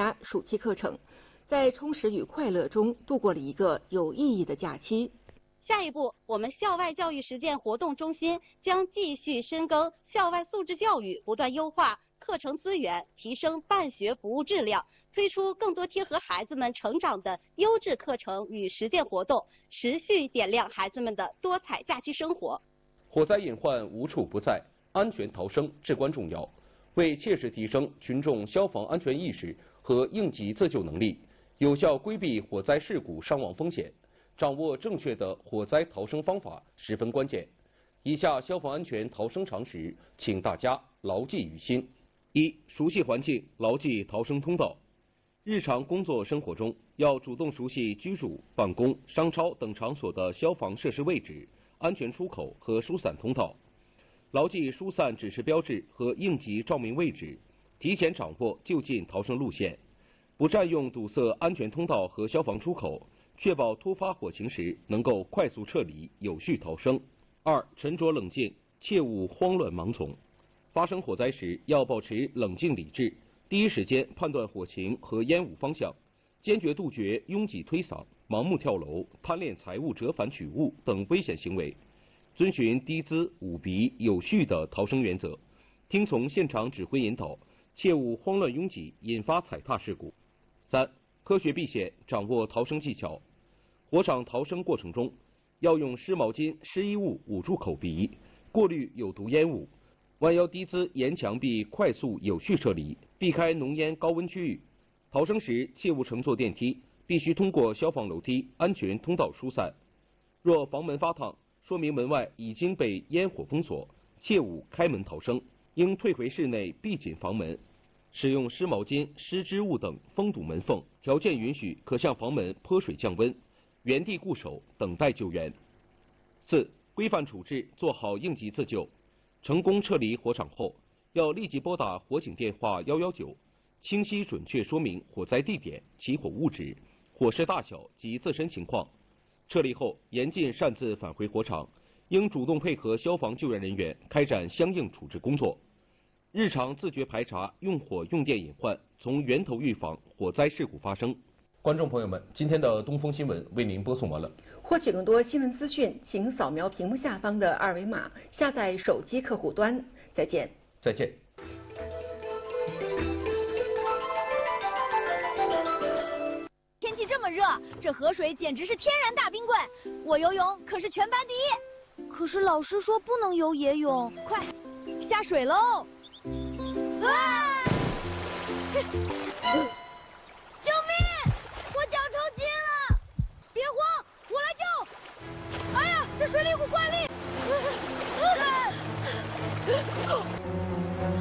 加暑期课程，在充实与快乐中度过了一个有意义的假期。 下一步，我们校外教育实践活动中心将继续深耕校外素质教育，不断优化课程资源，提升办学服务质量，推出更多贴合孩子们成长的优质课程与实践活动，持续点亮孩子们的多彩假期生活。 火灾隐患无处不在，安全逃生至关重要。为切实提升群众消防安全意识和应急自救能力，有效规避火灾事故伤亡风险，掌握正确的火灾逃生方法十分关键。以下消防安全逃生常识，请大家牢记于心。一、熟悉环境，牢记逃生通道。日常工作生活中，要主动熟悉居住、办公、商超等场所的消防设施位置、安全出口和疏散通道，牢记疏散指示标志和应急照明位置，提前掌握就近逃生路线，不占用堵塞安全通道和消防出口，确保突发火情时能够快速撤离，有序逃生。二、沉着冷静，切勿慌乱盲从。发生火灾时，要保持冷静理智，第一时间判断火情和烟雾方向，坚决杜绝拥挤推搡、盲目跳楼、贪恋财物折返取物等危险行为，遵循低姿捂鼻有序的逃生原则，听从现场指挥引导，切勿慌乱拥挤，引发踩踏事故。三、科学避险，掌握逃生技巧。火场逃生过程中，要用湿毛巾、湿衣物捂住口鼻，过滤有毒烟雾，弯腰低姿沿墙壁快速有序撤离，避开浓烟高温区域。逃生时切勿乘坐电梯，必须通过消防楼梯安全通道疏散。若房门发烫，说明门外已经被烟火封锁，切勿开门逃生，应退回室内闭紧房门。使用湿毛巾、湿织物等封堵门缝，条件允许可向房门泼水降温，原地固守等待救援。四、规范处置，做好应急自救。成功撤离火场后，要立即拨打火警电话119，清晰准确说明火灾地点、起火物质、火势大小及自身情况。撤离后，严禁擅自返回火场，应主动配合消防救援人员开展相应处置工作。日常自觉排查用火用电隐患，从源头预防火灾事故发生。观众朋友们，今天的东风新闻为您播送完了。 获取更多新闻资讯，请扫描屏幕下方的二维码，下载手机客户端。再见。 再见。 天气这么热，这河水简直是天然大冰棍。我游泳可是全班第一。可是老师说不能游野泳，快下水喽！啊！救命！我脚抽筋了！别慌，我来救！哎呀，这水里有股怪力！